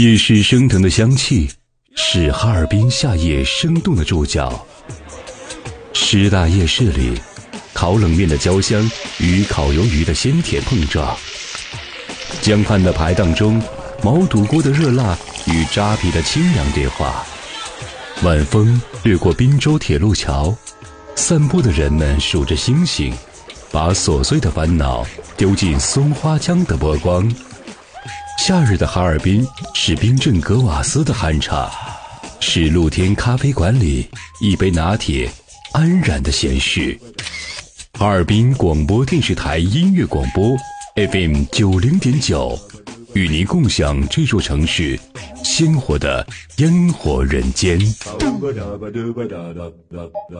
夜市升腾的香气是哈尔滨夏夜生动的注脚。师大夜市里，烤冷面的焦香与烤鱿鱼的鲜甜碰撞，江畔的排档中，毛肚锅的热辣与扎皮的清凉对话。晚风掠过滨州铁路桥，散步的人们数着星星，把琐碎的烦恼丢进松花江的波光。夏日的哈尔滨是冰镇格瓦斯的酣畅，是露天咖啡馆里一杯拿铁安然的闲适。哈尔滨广播电视台音乐广播 FM 90.9，与您共享这座城市鲜活的烟火人间。